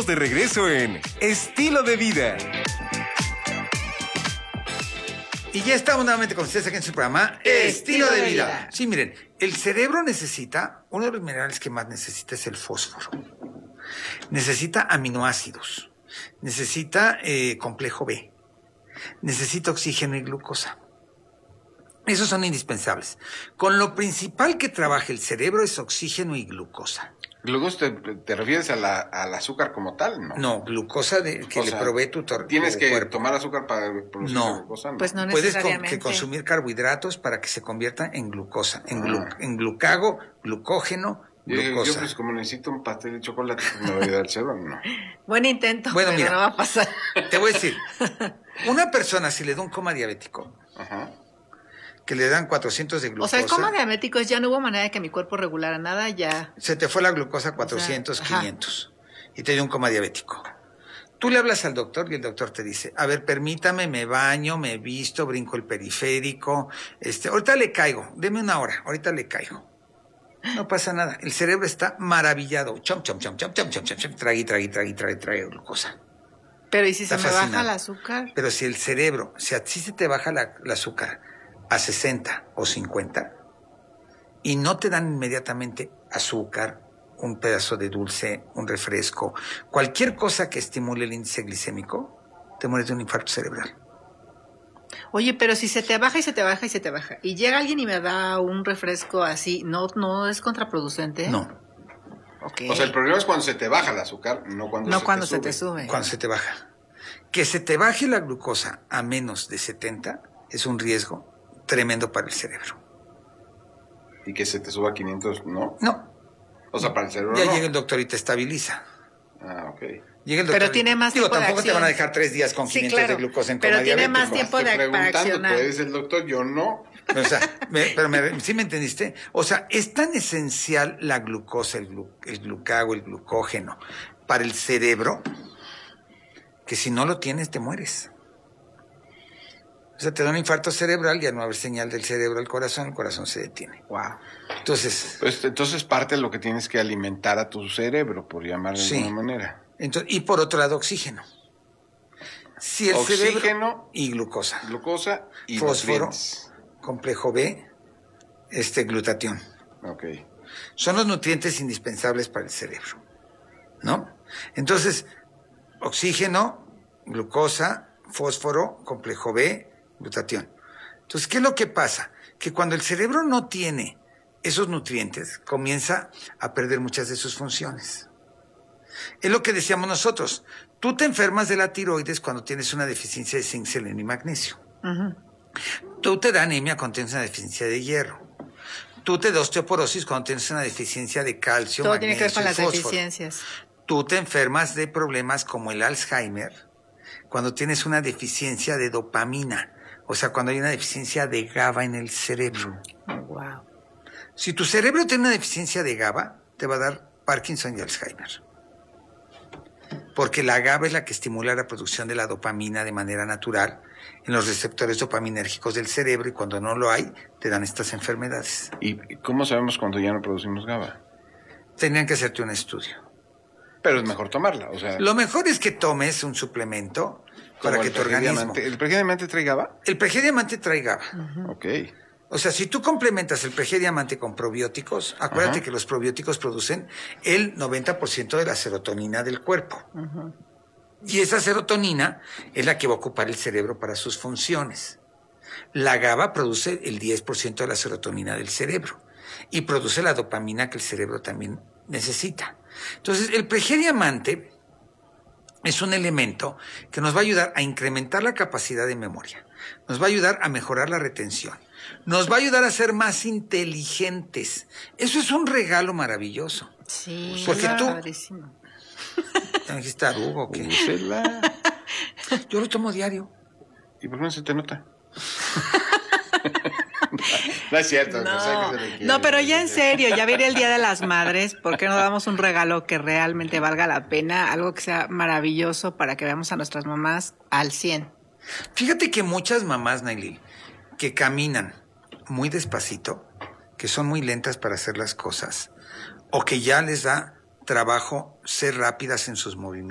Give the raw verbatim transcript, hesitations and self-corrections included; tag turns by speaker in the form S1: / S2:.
S1: de regreso en Estilo de Vida.
S2: Y ya estamos nuevamente con ustedes aquí en su programa Estilo, Estilo de, de vida. vida. Sí, miren, el cerebro necesita, uno de los minerales que más necesita es el fósforo. Necesita aminoácidos, necesita eh, complejo B, necesita oxígeno y glucosa. Esos son indispensables. Con lo principal que trabaja el cerebro es oxígeno y glucosa.
S3: ¿Glucosa te, te refieres a la, al azúcar como tal? No,
S2: no glucosa de, que o le sea, provee tu cuerpo.
S3: ¿Tienes que cuerpo. tomar azúcar para producir
S2: no.
S3: glucosa?
S4: No, pues no
S2: Puedes
S4: necesariamente.
S2: Puedes con, que consumir carbohidratos para que se convierta en glucosa, en, glu, ah. en glucago, glucógeno, glucosa.
S3: Yo pues como necesito un pastel de chocolate, me voy a dar el cerebro, ¿no?
S4: Buen intento,
S2: bueno,
S4: pero
S2: mira,
S4: no va a pasar.
S2: Te voy a decir, una persona si le da un coma diabético, Ajá. que le dan cuatrocientos de glucosa.
S4: O sea, el coma diabético es ya no hubo manera de que mi cuerpo regulara nada, ya.
S2: Se te fue la glucosa a cuatrocientos, o sea, quinientos y te dio un coma diabético. Tú le hablas al doctor y el doctor te dice, a ver, permítame, me baño, me visto, brinco el periférico, este, ahorita le caigo, deme una hora, ahorita le caigo. No pasa nada, el cerebro está maravillado, chom, chom, chom, chom, chom, chom, chom, chom, tragui, tragui, tragui, tragui, tragui glucosa.
S4: Pero ¿y si está se me
S2: fascinado.
S4: baja el azúcar?
S2: Pero si el cerebro, si a ti se te baja la, el azúcar a sesenta o cincuenta y no te dan inmediatamente azúcar, un pedazo de dulce, un refresco, cualquier cosa que estimule el índice glicémico, te mueres de un infarto cerebral.
S4: Oye, pero si se te baja y se te baja y se te baja, y llega alguien y me da un refresco así, ¿no, no es contraproducente?
S2: No.
S3: Okay. O sea, el problema es cuando se te baja el azúcar, no cuando,
S4: no
S3: se,
S4: cuando
S3: te
S4: se te sube.
S2: Cuando se te baja. Que se te baje la glucosa a menos de setenta es un riesgo tremendo para el cerebro.
S3: ¿Y que se te suba a quinientos, no?
S2: No.
S3: O sea, para el cerebro
S2: ya
S3: no.
S2: llega el doctor y te estabiliza.
S3: Ah, ok.
S2: Llega el doctor.
S4: Pero tiene más
S2: Digo,
S4: tiempo de
S2: tampoco
S4: acción.
S2: te van a dejar tres días con
S4: sí,
S2: quinientos
S4: claro,
S2: de glucosa en
S4: pero
S2: coma
S4: tiene
S2: diabético.
S4: más tiempo de para accionar.
S3: Tú eres el doctor, yo no.
S2: O sea, me, pero me, ¿sí me entendiste? O sea, es tan esencial la glucosa, el, glu, el glucago, el glucógeno para el cerebro que si no lo tienes te mueres. O sea, te da un infarto cerebral, ya no va a haber señal del cerebro al corazón, el corazón se detiene.
S3: Wow.
S2: Entonces,
S3: pues, entonces parte de lo que tienes que alimentar a tu cerebro, por llamarlo de
S2: sí.
S3: alguna manera.
S2: Entonces, y por otro lado, oxígeno. Si el
S3: oxígeno
S2: cerebro y glucosa.
S3: Glucosa y
S2: fósforo,
S3: nutrientes.
S2: complejo B, este glutatión.
S3: Ok.
S2: Son los nutrientes indispensables para el cerebro, ¿no? Entonces, oxígeno, glucosa, fósforo, complejo B, glutatión. Entonces, ¿qué es lo que pasa? Que cuando el cerebro no tiene esos nutrientes, comienza a perder muchas de sus funciones. Es lo que decíamos nosotros. Tú te enfermas de la tiroides cuando tienes una deficiencia de zinc, selenio y magnesio. Uh-huh. Tú te da anemia cuando tienes una deficiencia de hierro. Tú te da osteoporosis cuando tienes una deficiencia de calcio,
S4: todo
S2: magnesio
S4: tiene que ver con las
S2: fósforo.
S4: Deficiencias.
S2: Tú te enfermas de problemas como el Alzheimer cuando tienes una deficiencia de dopamina. O sea, cuando hay una deficiencia de GABA en el cerebro.
S4: Oh, wow.
S2: Si tu cerebro tiene una deficiencia de GABA, te va a dar Parkinson y Alzheimer. Porque la GABA es la que estimula la producción de la dopamina de manera natural en los receptores dopaminérgicos del cerebro y cuando no lo hay, te dan estas enfermedades.
S3: ¿Y cómo sabemos cuando ya no producimos GABA?
S2: Tendrían que hacerte un estudio.
S3: Pero es mejor tomarla, o sea...
S2: Lo mejor es que tomes un suplemento para que tu organismo...
S3: ¿El P G Diamante trae GABA?
S2: El P G Diamante trae GABA.
S3: Uh-huh. Ok.
S2: O sea, si tú complementas el P G Diamante con probióticos, acuérdate uh-huh. que los probióticos producen el noventa por ciento de la serotonina del cuerpo. Uh-huh. Y esa serotonina es la que va a ocupar el cerebro para sus funciones. La GABA produce el diez por ciento de la serotonina del cerebro y produce la dopamina que el cerebro también necesita. Entonces, el P G Diamante es un elemento que nos va a ayudar a incrementar la capacidad de memoria, nos va a ayudar a mejorar la retención, nos va a ayudar a ser más inteligentes. Eso es un regalo maravilloso.
S4: Sí,
S2: porque tú...
S4: padrísimo.
S2: ¿Te dijiste arugo o qué?
S3: Úsela.
S2: Yo lo tomo diario.
S3: ¿Y por qué no se te nota? No es cierto.
S4: No,
S3: no, sé que
S4: no, pero ya en serio, ya viene el Día de las Madres. ¿Por qué no damos un regalo que realmente valga la pena? Algo que sea maravilloso para que veamos a nuestras mamás al cien.
S2: Fíjate que muchas mamás, Nailil, que caminan muy despacito, que son muy lentas para hacer las cosas, o que ya les da trabajo ser rápidas en sus movimientos,